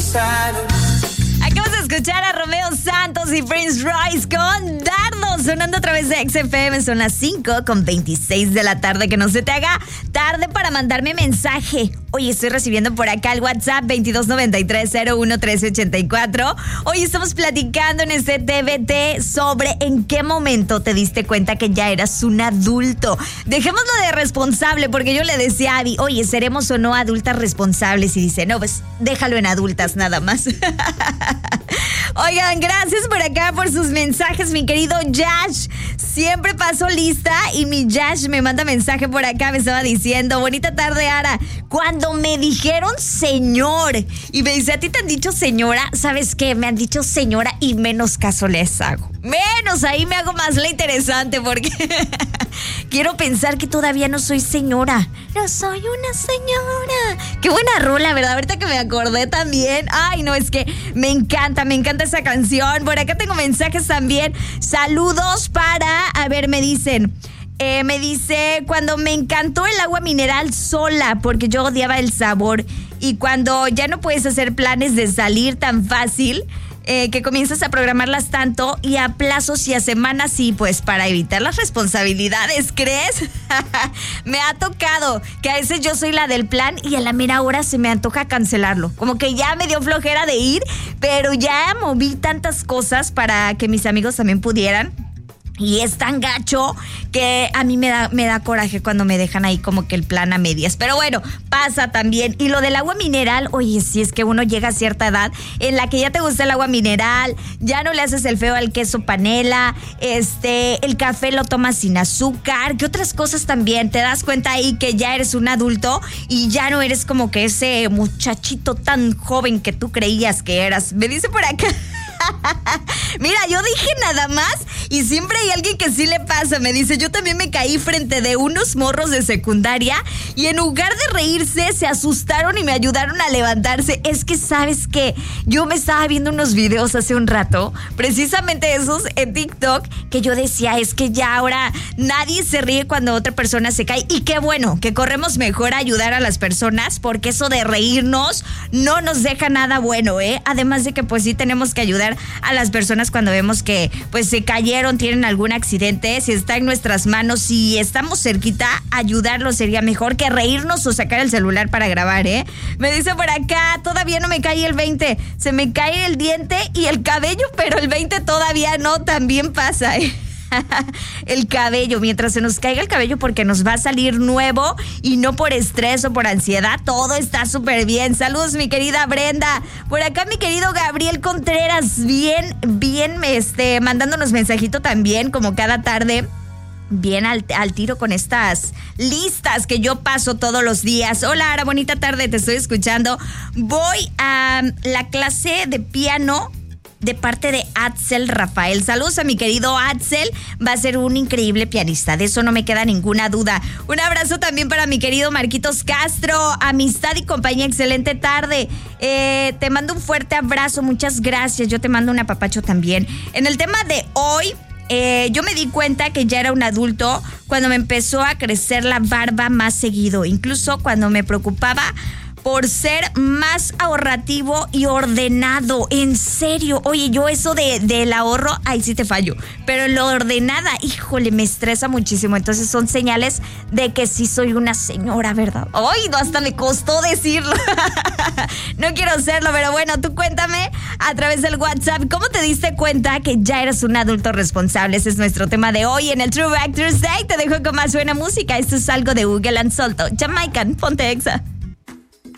Acabas de escuchar a Romeo Santos y Prince Royce con Dardo, sonando a través de XFM. Son las 5:26 de la tarde. Que no se te haga tarde para mandarme mensaje. Hoy estoy recibiendo por acá el WhatsApp 2293-011384. Hoy estamos platicando en este TBT sobre en qué momento te diste cuenta que ya eras un adulto. Dejémoslo de responsable, porque yo le decía a Abby, oye, ¿seremos o no adultas responsables? Y dice, no, pues déjalo en adultas nada más. Oigan, gracias por acá por sus mensajes, mi querido Yash. Siempre paso lista y mi Yash me manda mensaje por acá. Me estaba diciendo, bonita tarde, Ara. Cuando me dijeron señor y me dice, ¿a ti te han dicho señora? ¿Sabes qué? Me han dicho señora y menos caso les hago. Menos, ahí me hago más la interesante porque quiero pensar que todavía no soy señora. No soy una señora. Qué buena rola, ¿verdad? Ahorita que me acordé también. Ay, no, es que me encanta esa canción. Por acá tengo mensajes también. Saludos para, a ver, me dice, cuando me encantó el agua mineral sola, porque yo odiaba el sabor. Y cuando ya no puedes hacer planes de salir tan fácil, que comienzas a programarlas tanto y a plazos y a semanas, y pues para evitar las responsabilidades, ¿crees? Me ha tocado que a veces yo soy la del plan y a la mera hora se me antoja cancelarlo. Como que ya me dio flojera de ir, pero ya moví tantas cosas para que mis amigos también pudieran. Y es tan gacho que a mí me da coraje cuando me dejan ahí como que el plan a medias. Pero bueno, pasa también. Y lo del agua mineral, oye, si es que uno llega a cierta edad en la que ya te gusta el agua mineral, ya no le haces el feo al queso panela, el café lo tomas sin azúcar, ¿qué otras cosas también? Te das cuenta ahí que ya eres un adulto y ya no eres como que ese muchachito tan joven que tú creías que eras. Me dice por acá. Mira, yo dije nada más y siempre hay alguien que sí le pasa. Me dice, yo también me caí frente de unos morros de secundaria y en lugar de reírse se asustaron y me ayudaron a levantarse. Es que, ¿sabes qué? Yo me estaba viendo unos videos hace un rato, precisamente esos en TikTok, que yo decía, es que ya ahora nadie se ríe cuando otra persona se cae. Y qué bueno, que corremos mejor a ayudar a las personas, porque eso de reírnos no nos deja nada bueno, ¿eh? Además de que pues sí tenemos que ayudar a las personas cuando vemos que pues se cayeron, tienen algún accidente. Si está en nuestras manos, si estamos cerquita, ayudarlos sería mejor que reírnos o sacar el celular para grabar, ¿eh? Me dice por acá, todavía no me cae el 20, se me cae el diente y el cabello, pero el 20 todavía no, también pasa, ¿eh? El cabello, mientras se nos caiga el cabello porque nos va a salir nuevo y no por estrés o por ansiedad, todo está súper bien. Saludos, mi querida Brenda. Por acá mi querido Gabriel Contreras, bien, mandándonos mensajito también, como cada tarde. Bien al tiro con estas listas que yo paso todos los días. Hola, Ara, bonita tarde, te estoy escuchando. Voy a la clase de piano de parte de Axel Rafael. Saludos a mi querido Axel, va a ser un increíble pianista, de eso no me queda ninguna duda. Un abrazo también para mi querido Marquitos Castro, amistad y compañía, excelente tarde. Te mando un fuerte abrazo, muchas gracias, yo te mando un apapacho también. En el tema de hoy, yo me di cuenta que ya era un adulto cuando me empezó a crecer la barba más seguido, incluso cuando me preocupaba por ser más ahorrativo y ordenado. En serio, oye, yo eso del ahorro, ahí sí te fallo, pero lo ordenada, híjole, me estresa muchísimo. Entonces son señales de que sí soy una señora, ¿verdad? Ay, no, hasta me costó decirlo. No quiero serlo, pero bueno, tú cuéntame a través del WhatsApp, ¿cómo te diste cuenta que ya eres un adulto responsable? Ese es nuestro tema de hoy en el Throwback Thursday. Te dejo con más buena música. Esto es algo de Google and Solto. Jamaican, ponte Exa.